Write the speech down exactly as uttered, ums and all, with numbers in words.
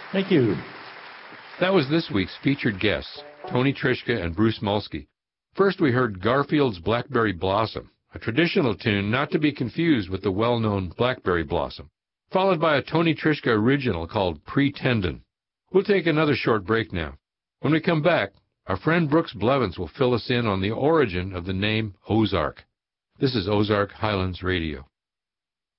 Thank you. That was this week's featured guests, Tony Trischka and Bruce Molsky. First, we heard Garfield's Blackberry Blossom, a traditional tune not to be confused with the well-known Blackberry Blossom, followed by a Tony Trischka original called Pretendin'. We'll take another short break now. When we come back, our friend Brooks Blevins will fill us in on the origin of the name Ozark. This is Ozark Highlands Radio.